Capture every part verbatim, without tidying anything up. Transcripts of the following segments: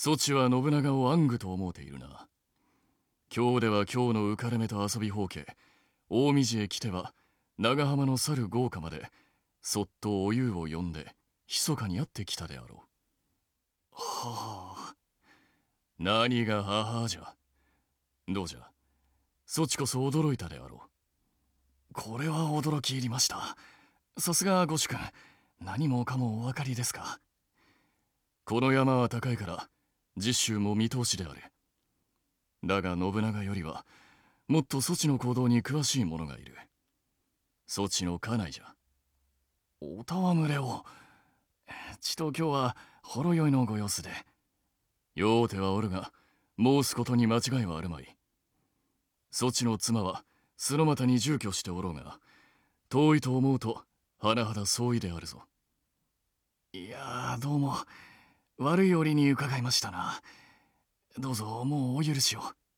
そちは信長を暗愚と思うているな。今日では今日の浮かれ目と遊びほうけ、大道へ来ては長浜の去る豪華までそっとお湯を呼んで密かに会ってきたであろう。はあ。何が母じゃ。どうじゃ、そちこそ驚いたであろう。これは驚き入りました。さすがご主君、何もかもお分かりですか。この山は高いから実習も見通しである。だが信長よりはもっとそちの行動に詳しい者がいる。そちの家内じゃ。お戯れを。ちと今日はほろ酔いのご様子で。酔うてはおるが申すことに間違いはあるまい。そちの妻は洲俣に住居しておろうが、遠いと思うと甚だ相違であるぞ。いやー、どうも悪い折に伺いましたな。どうぞもうお許しを。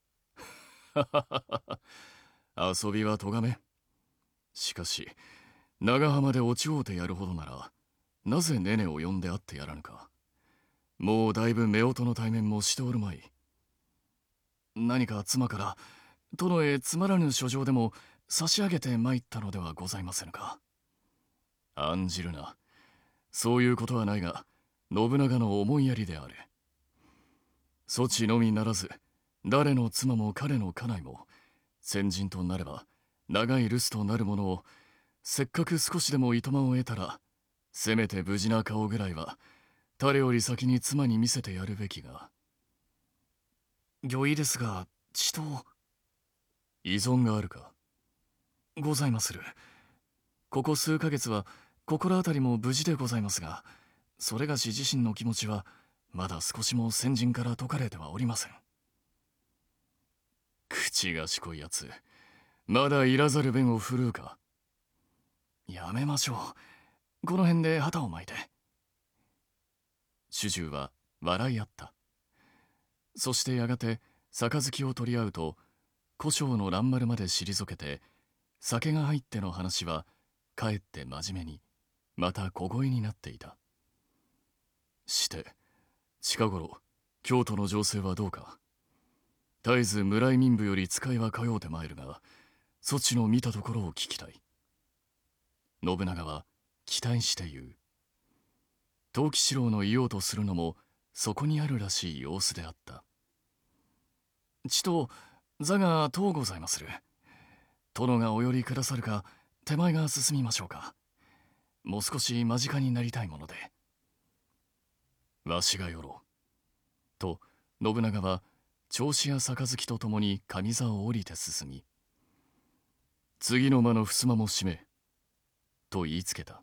遊びはとがめ。しかし長浜で落ち合うてやるほどなら、なぜネネを呼んで会ってやらぬか。もうだいぶ夫婦の対面もしておるまい。何か妻から殿へつまらぬ書状でも差し上げて参ったのではございませぬか。案じるな。そういうことはないが、信長の思いやりである。そちのみならず、誰の妻も彼の家内も、先人となれば長い留守となるものを、せっかく少しでもいとまを得たら、せめて無事な顔ぐらいは誰より先に妻に見せてやるべきが。御意ですが、ちと依存があるか。ございまする。ここ数ヶ月は心当たりも無事でございますが、それがし自身の気持ちはまだ少しも先人から解かれてはおりません。口がしこいやつ、まだいらざる弁を振るうか。やめましょう。この辺で旗を巻いて。主従は笑い合った。そしてやがて杯を取り合うと、古生の蘭丸まで退けて、酒が入っての話はかえって真面目に、また小声になっていた。して近頃京都の情勢はどうか。絶えず村井民部より使いは通うてまいるが、そちの見たところを聞きたい。信長は期待して言う。藤吉郎の言おうとするのもそこにあるらしい様子であった。ちと座が遠ございまする。殿がお寄りくださるか手前が進みましょうか。もう少し間近になりたいもので。わしが寄ろう。と信長は銚子や杯とともに上座を降りて進み、次の間の襖も閉めと言いつけた。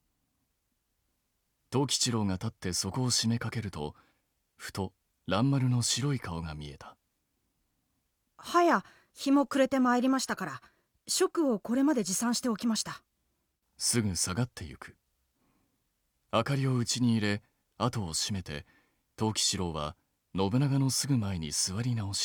藤吉郎が立ってそこを閉めかけると、ふと蘭丸の白い顔が見えた。 はや日も暮れてまいりましたから、食をこれまで持参しておきました。 すぐ下がってゆく。明かりを家に入れ後を閉めて、藤吉郎は信長のすぐ前に座り直した。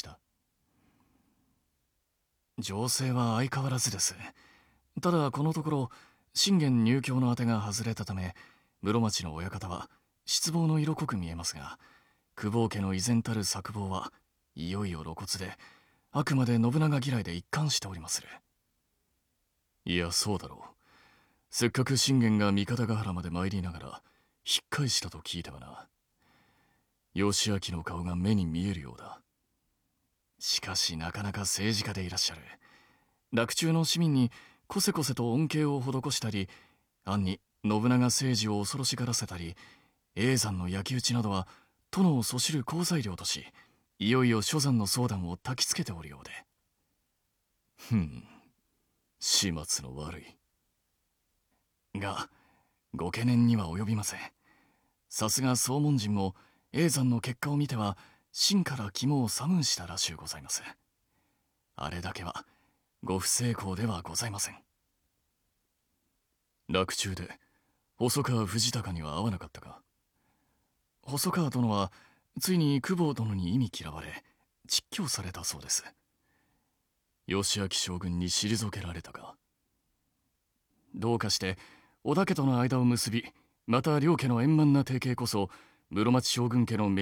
情勢は相変わらずです。ただこのところ信玄入京のあてが外れたため、室町の親方は失望の色濃く見えますが、久保家の依然たる策謀はいよいよ露骨で、あくまで信長嫌いで一貫しておりまする。いや、そうだろう。せっかく信玄が三方ヶ原まで参りながら引っ返したと聞いてはな。義明の顔が目に見えるようだ。しかしなかなか政治家でいらっしゃる。洛中の市民にこせこせと恩恵を施したり、暗に信長政治を恐ろしがらせたり、叡山の焼き討ちなどは殿をそしる好材料とし、いよいよ諸山の相談を焚きつけておるようで。ふん、始末の悪い。が、ご懸念には及びません。さすが総門人も叡山の結果を見ては、真から肝を寒うしたらしゅうございます。あれだけはご不成功ではございません。洛中で細川藤孝には会わなかったか。細川殿はついに久保殿に忌み嫌われ蟄居されたそうです。義明将軍に退けられたか。どうかして織田家との間を結び、また両家の円満な提携こそ室町将軍家の